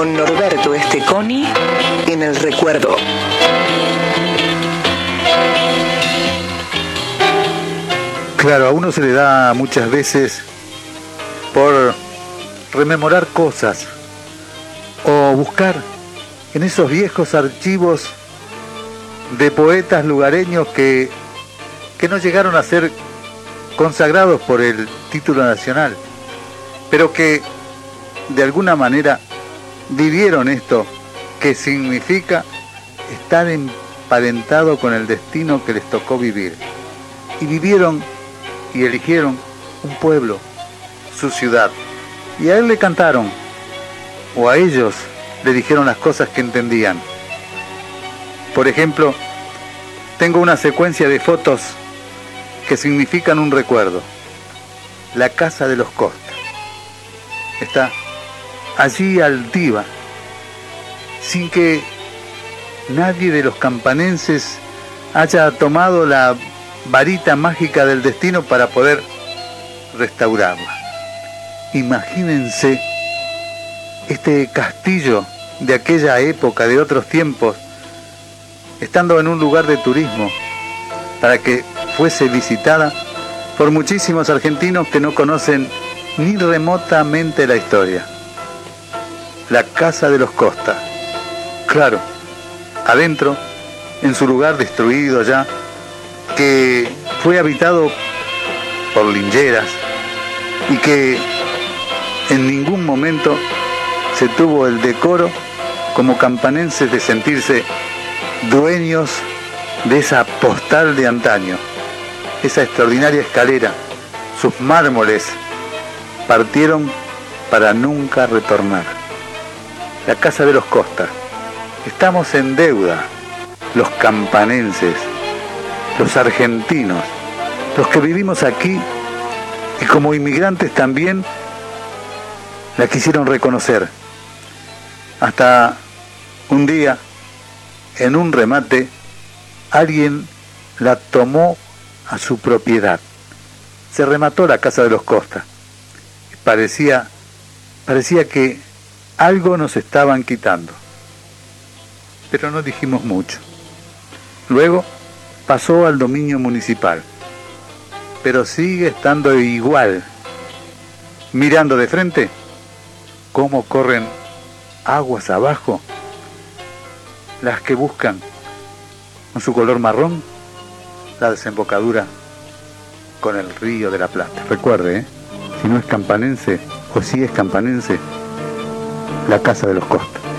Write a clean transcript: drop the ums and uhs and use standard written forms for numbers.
con Norberto Esteconi en el recuerdo. Claro, a uno se le da muchas veces por rememorar cosas o buscar en esos viejos archivos de poetas lugareños que no llegaron a ser consagrados por el título nacional, pero que de alguna manera vivieron esto que significa estar emparentado con el destino que les tocó vivir. Y vivieron y eligieron un pueblo, su ciudad. Y a él le cantaron, o a ellos le dijeron las cosas que entendían. Por ejemplo, tengo una secuencia de fotos que significan un recuerdo. La casa de los Costa. Está allí altiva, sin que nadie de los campanenses haya tomado la varita mágica del destino para poder restaurarla. Imagínense este castillo de aquella época, de otros tiempos, estando en un lugar de turismo, para que fuese visitada por muchísimos argentinos que no conocen ni remotamente la historia. La casa de los Costa. Claro, adentro, en su lugar destruido ya, que fue habitado por lincheras y que en ningún momento se tuvo el decoro como campanenses de sentirse dueños de esa postal de antaño, esa extraordinaria escalera. Sus mármoles partieron para nunca retornar. La casa de los Costa. Estamos en deuda, los campanenses, los argentinos, los que vivimos aquí y como inmigrantes también la quisieron reconocer. Hasta un día, en un remate, alguien la tomó a su propiedad. Se remató la casa de los Costa. Parecía que algo nos estaban quitando. Pero no dijimos mucho. Luego pasó al dominio municipal. Pero sigue estando igual. Mirando de frente cómo corren aguas abajo, las que buscan con su color marrón la desembocadura con el río de la Plata. Recuerde, si no es campanense o si es campanense, la casa de los Costa.